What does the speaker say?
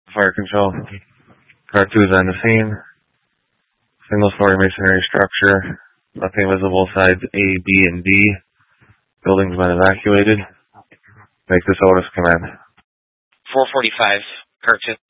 Fire control. Car 2 is on the scene. Single-story masonry structure. Nothing visible sides A, B, and D. Building's been evacuated. Make this Otis command. 445, Car 2.